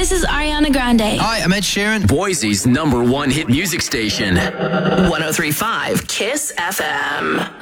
This is Ariana Grande. Hi, I'm Ed Sheeran. Boise's #1 hit music station. 103.5 KISS FM.